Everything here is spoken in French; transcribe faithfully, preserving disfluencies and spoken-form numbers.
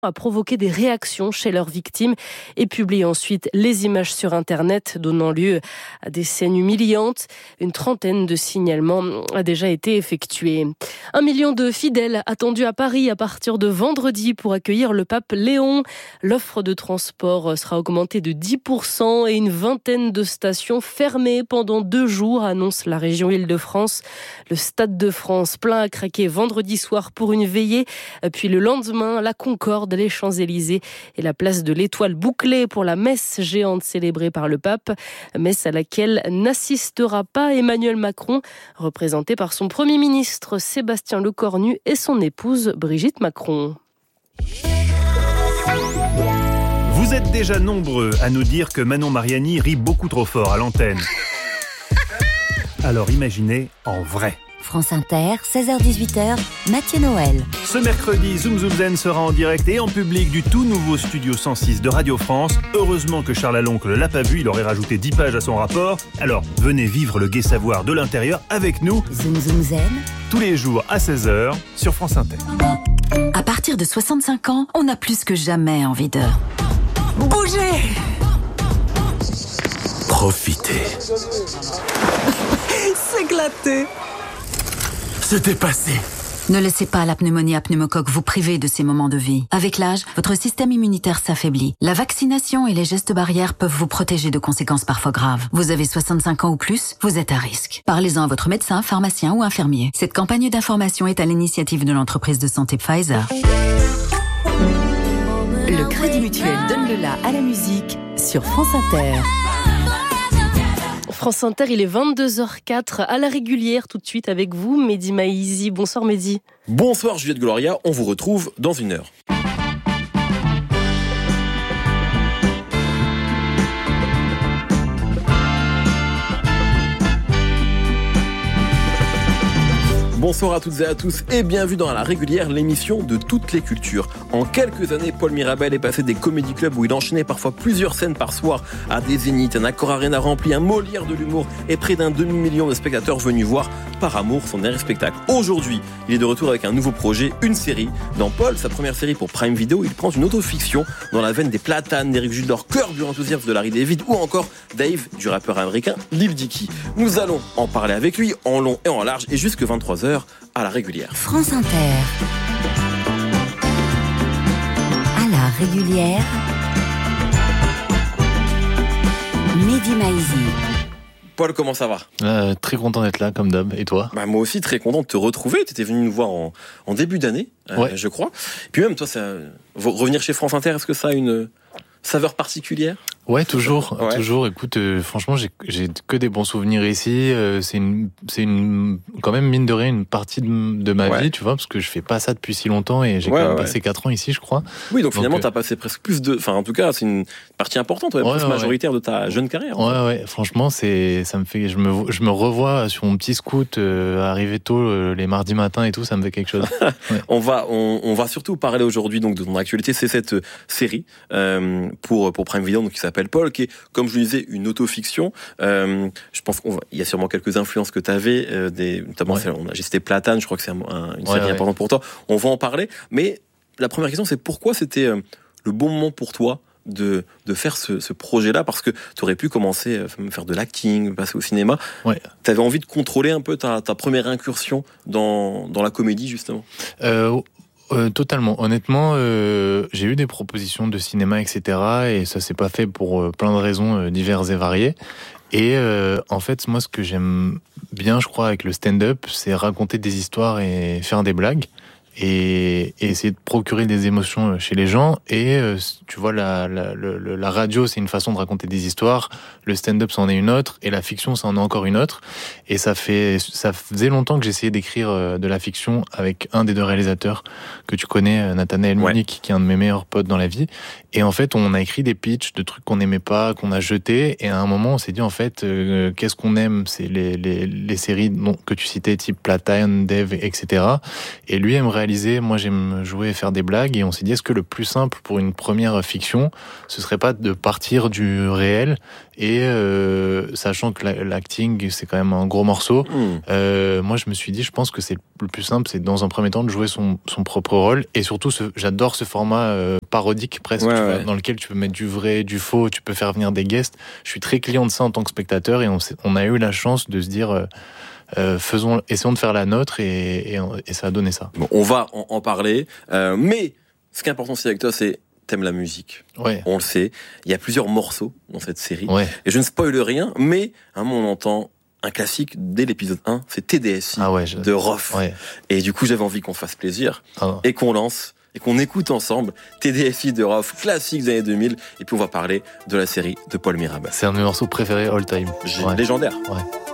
a provoqué des réactions chez leurs victimes et publie ensuite les images sur Internet, donnant lieu à des scènes humiliantes. Une trentaine de signalements a déjà été effectué. Un million de fidèles attendus à Paris à partir de vendredi pour accueillir le pape Léon. L'offre de transport sera augmentée de dix pour cent et une vingtaine de stations fermées pendant deux jours, annonce la région Île-de-France. Le Stade de France plein à craquer vendredi soir pour une veillée, puis le lendemain, la Concorde, les Champs-Élysées et la place de l'Étoile bouclée pour la messe géante célébrée par le pape. Messe à laquelle n'assistera pas Emmanuel Macron, représenté par son Premier ministre Sébastien Lecornu et son épouse Brigitte Macron. Vous êtes déjà nombreux à nous dire que Manon Mariani rit beaucoup trop fort à l'antenne. Alors imaginez en vrai. France Inter, seize heures dix-huit heures, Mathieu Noël. Ce mercredi, Zoom Zoom Zen sera en direct et en public du tout nouveau Studio cent six de Radio France. Heureusement que Charles Aloncle ne l'a pas vu, il aurait rajouté dix pages à son rapport. Alors, venez vivre le gai savoir de l'intérieur avec nous. Zoom Zoom Zen. Tous les jours à seize heures sur France Inter. À partir de soixante-cinq ans, on a plus que jamais envie de bouger. Profiter. S'éclater. Se dépasser. Ne laissez pas la pneumonie à pneumocoque vous priver de ces moments de vie. Avec l'âge, votre système immunitaire s'affaiblit. La vaccination et les gestes barrières peuvent vous protéger de conséquences parfois graves. Vous avez soixante-cinq ans ou plus, vous êtes à risque. Parlez-en à votre médecin, pharmacien ou infirmier. Cette campagne d'information est à l'initiative de l'entreprise de santé Pfizer. Le Crédit Mutuel donne le la à la musique sur France Inter. France Inter, il est vingt-deux heures quatre à la régulière, tout de suite avec vous, Mehdi Maizi. Bonsoir Mehdi. Bonsoir Juliette Gloria, on vous retrouve dans une heure. Bonsoir à toutes et à tous et bienvenue dans La Régulière, l'émission de toutes les cultures. En quelques années, Paul Mirabel est passé des comédie clubs où il enchaînait parfois plusieurs scènes par soir à des zéniths, un Accor Arena rempli, un Molière de l'humour et près d'un demi-million de spectateurs venus voir par amour son air spectacle. Aujourd'hui, il est de retour avec un nouveau projet, une série. Dans Paul, sa première série pour Prime Video, il prend une autofiction dans la veine des Platanes, d'Éric Judor, Cœur du enthousiasme de Larry David ou encore Dave du rappeur américain Lil Dicky. Nous allons en parler avec lui en long et en large et jusque vingt-trois heures. À la régulière. France Inter. À la régulière. Mehdi Maizi. Paul, comment ça va ? euh, Très content d'être là, comme d'hab. Et toi ? Bah, moi aussi, très content de te retrouver. Tu étais venu nous voir en, en début d'année, euh, ouais. je crois. Puis même, toi, ça, revenir chez France Inter, est-ce que ça a une saveur particulière ? Ouais, toujours, ouais. toujours. Écoute, euh, franchement, j'ai, j'ai que des bons souvenirs ici. Euh, c'est une, c'est une, quand même mine de rien, une partie de, de ma ouais. vie, tu vois, parce que je fais pas ça depuis si longtemps et j'ai ouais, quand même ouais. passé quatre ans ici, je crois. Oui, donc, donc finalement, euh... t'as passé presque plus de, enfin, en tout cas, c'est une partie importante, ouais, ouais, plus ouais, majoritaire ouais. de ta jeune carrière. Ouais, en fait. ouais. Franchement, c'est, ça me fait, je me, je me revois sur mon petit scoot, euh, arriver tôt euh, les mardis matins et tout, ça me fait quelque chose. ouais. On va, on, on va surtout parler aujourd'hui donc de ton actualité. C'est cette euh, série euh, pour pour Prime Video, donc qui s'appelle Paul, qui est, comme je le disais, une autofiction. Euh, je pense qu'il y a sûrement quelques influences que tu avais, euh, des, notamment, ouais. on a, j'ai cité Platane, je crois que c'est un, un, une série ouais, importante ouais. pour toi. On va en parler. Mais la première question, c'est pourquoi c'était euh, le bon moment pour toi de, de faire ce, ce projet-là, parce que tu aurais pu commencer à faire de l'acting, passer au cinéma. Ouais. Tu avais envie de contrôler un peu ta, ta première incursion dans, dans la comédie, justement. Euh... Euh, totalement. Honnêtement, euh, j'ai eu des propositions de cinéma, et cetera. Et ça s'est pas fait pour euh, plein de raisons euh, diverses et variées. Et euh, en fait, moi, ce que j'aime bien, je crois, avec le stand-up, c'est raconter des histoires et faire des blagues. Et, et essayer de procurer des émotions chez les gens. Et euh, tu vois, la, la, la, la radio, c'est une façon de raconter des histoires. Le stand-up, c'en est une autre. Et la fiction, c'en est encore une autre. Et ça fait, ça faisait longtemps que j'essayais d'écrire de la fiction avec un des deux réalisateurs que tu connais, Nathanaël ouais. Munich, qui est un de mes meilleurs potes dans la vie. Et en fait, on a écrit des pitchs de trucs qu'on n'aimait pas, qu'on a jetés. Et à un moment, on s'est dit, en fait, euh, qu'est-ce qu'on aime ? C'est les, les, les séries dont, que tu citais, type Platane, Dev, et cetera. Et lui aimerait réaliser. Moi, j'aime jouer et faire des blagues. Et on s'est dit, est-ce que le plus simple pour une première fiction, ce serait pas de partir du réel et euh, sachant que l'acting, c'est quand même un gros morceau. Mmh. Euh, moi, je me suis dit, je pense que c'est le plus simple, c'est dans un premier temps de jouer son, son propre rôle. Et surtout, ce, j'adore ce format euh, parodique presque, ouais, tu ouais. vois, dans lequel tu peux mettre du vrai, du faux, tu peux faire venir des guests. Je suis très client de ça en tant que spectateur et on, on a eu la chance de se dire... Euh, Euh, faisons, essayons de faire la nôtre et, et, et ça a donné ça. Bon, on va en, en parler, euh, mais ce qui est important aussi avec toi, c'est t'aimes la musique. Ouais. On le sait. Il y a plusieurs morceaux dans cette série. Ouais. Et je ne spoile rien, mais à un moment on entend un classique dès l'épisode un, c'est T D S I ah ouais, je... de Rof. Ouais. Et du coup, j'avais envie qu'on fasse plaisir ah et qu'on lance et qu'on écoute ensemble T D S I de Rof, classique des années deux mille. Et puis on va parler de la série de Paul Mirabel. C'est un de mes morceaux préférés all time. Ouais. Légendaire. Ouais.